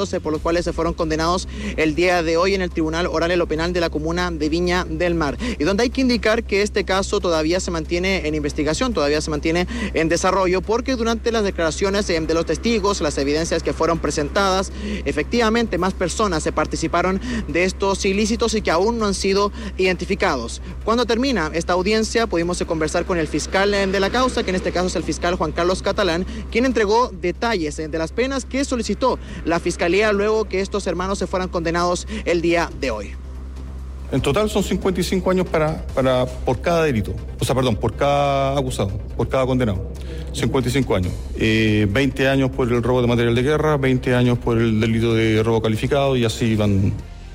delitos por los cuales se fueron condenados el día de hoy en el Tribunal Oral en lo Penal de la comuna de Viña del Mar. Y donde hay que indicar que este caso todavía se mantiene en investigación, todavía se mantiene en desarrollo, porque durante las declaraciones de los testigos, las evidencias que fueron presentadas, efectivamente más personas se participaron de estos ilícitos y que aún no han sido identificados. Cuando termina esta audiencia pudimos conversar con el fiscal de la causa, que en este caso es el fiscal Juan Carlos Catalán, quien entregó detalles de las penas que solicitó la fiscalía luego que estos hermanos se fueran condenados el día de hoy. En total son 55 años por cada delito, por cada acusado, por cada condenado. 55 años. 20 años por el robo de material de guerra, 20 años por el delito de robo calificado y así van.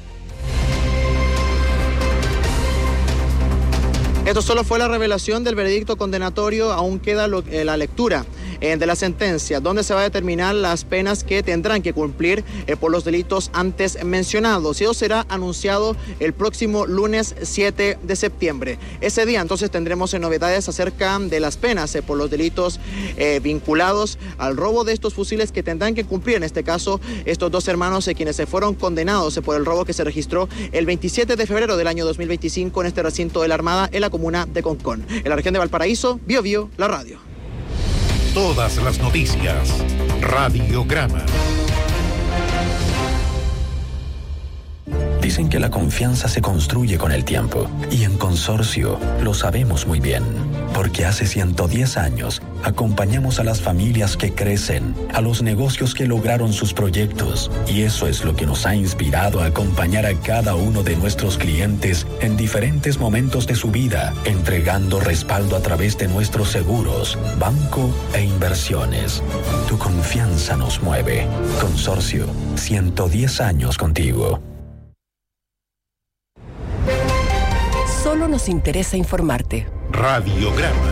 Esto solo fue la revelación del veredicto condenatorio, aún queda la lectura de la sentencia, donde se va a determinar las penas que tendrán que cumplir por los delitos antes mencionados. Y eso será anunciado el próximo lunes 7 de septiembre. Ese día entonces tendremos novedades acerca de las penas por los delitos vinculados al robo de estos fusiles que tendrán que cumplir, en este caso, estos dos hermanos quienes se fueron condenados por el robo que se registró el 27 de febrero del año 2025 en este recinto de la Armada en la comuna de Concón. En la región de Valparaíso, Biobío, la radio. Todas las noticias. Radiograma. Dicen que la confianza se construye con el tiempo y en Consorcio lo sabemos muy bien, porque hace 110 años acompañamos a las familias que crecen, a los negocios que lograron sus proyectos, y eso es lo que nos ha inspirado a acompañar a cada uno de nuestros clientes en diferentes momentos de su vida, entregando respaldo a través de nuestros seguros, banco e inversiones. Tu confianza nos mueve. Consorcio, 110 años contigo. Solo nos interesa informarte. Radiograma.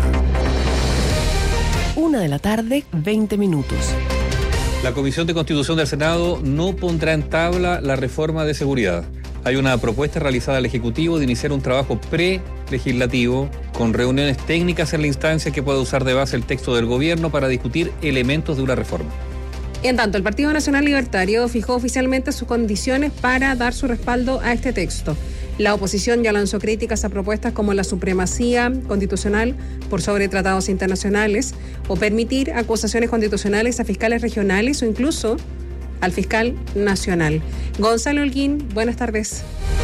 1:20 p.m. La Comisión de Constitución del Senado no pondrá en tabla la reforma de seguridad. Hay una propuesta realizada al Ejecutivo de iniciar un trabajo pre-legislativo con reuniones técnicas en la instancia que pueda usar de base el texto del gobierno para discutir elementos de una reforma. En tanto, el Partido Nacional Libertario fijó oficialmente sus condiciones para dar su respaldo a este texto. La oposición ya lanzó críticas a propuestas como la supremacía constitucional por sobre tratados internacionales o permitir acusaciones constitucionales a fiscales regionales o incluso al fiscal nacional. Gonzalo Holguín, buenas tardes.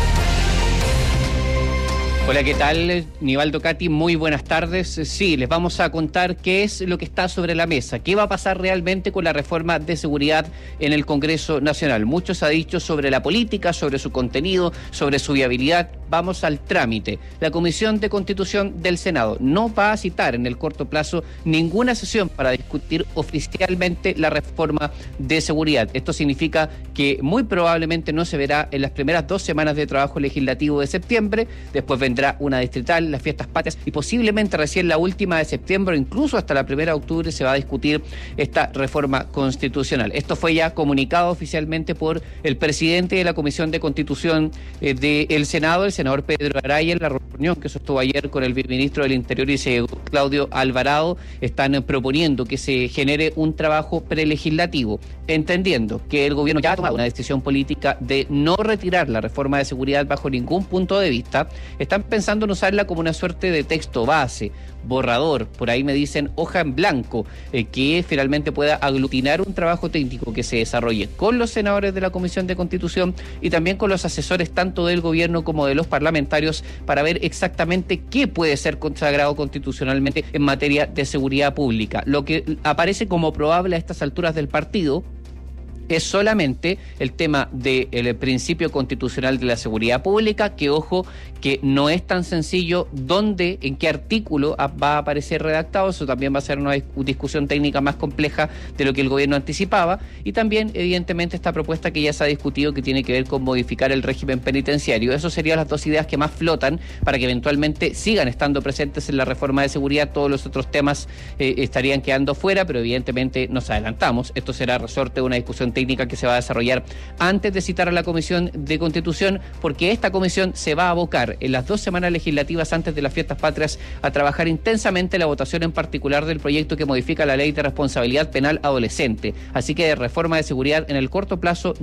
Hola, ¿qué tal? Nivaldo, Katy, muy buenas tardes. Sí, les vamos a contar qué es lo que está sobre la mesa, qué va a pasar realmente con la reforma de seguridad en el Congreso Nacional. Mucho se ha dicho sobre la política, sobre su contenido, sobre su viabilidad. Vamos al trámite. La Comisión de Constitución del Senado no va a citar en el corto plazo ninguna sesión para discutir oficialmente la reforma de seguridad. Esto significa que muy probablemente no se verá en las primeras 2 semanas de trabajo legislativo de septiembre, después vendrá una distrital, las fiestas patrias y posiblemente recién la última de septiembre, incluso hasta la 1 de octubre se va a discutir esta reforma constitucional. Esto fue ya comunicado oficialmente por el presidente de la Comisión de Constitución del Senado, el senador Pedro Araya, en la reunión que sostuvo ayer con el ministro del Interior y Claudio Alvarado. Están proponiendo que se genere un trabajo prelegislativo, entendiendo que el gobierno ya ha tomado una decisión política de no retirar la reforma de seguridad bajo ningún punto de vista. Están pensando en usarla como una suerte de texto base, borrador, por ahí me dicen hoja en blanco, que finalmente pueda aglutinar un trabajo técnico que se desarrolle con los senadores de la Comisión de Constitución y también con los asesores tanto del gobierno como de los parlamentarios para ver exactamente qué puede ser consagrado constitucionalmente en materia de seguridad pública. Lo que aparece como probable a estas alturas del partido es solamente el tema del principio constitucional de la seguridad pública, que ojo, que no es tan sencillo dónde, en qué artículo va a aparecer redactado. Eso también va a ser una discusión técnica más compleja de lo que el gobierno anticipaba, y también evidentemente esta propuesta que ya se ha discutido que tiene que ver con modificar el régimen penitenciario. Eso serían las 2 ideas que más flotan para que eventualmente sigan estando presentes en la reforma de seguridad. Todos los otros temas estarían quedando fuera, pero evidentemente nos adelantamos. Esto será resorte de una discusión técnica que se va a desarrollar antes de citar a la Comisión de Constitución, porque esta comisión se va a abocar en las 2 semanas legislativas antes de las fiestas patrias a trabajar intensamente la votación en particular del proyecto que modifica la Ley de Responsabilidad Penal Adolescente. Así que de reforma de seguridad en el corto plazo